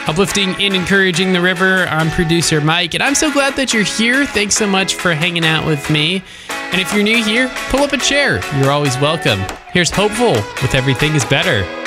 Uplifting and encouraging the river. I'm producer Mike, and I'm so glad that you're here. Thanks so much for hanging out with me. And if you're new here, pull up a chair. You're always welcome. Here's Hopeful with Everything is Better.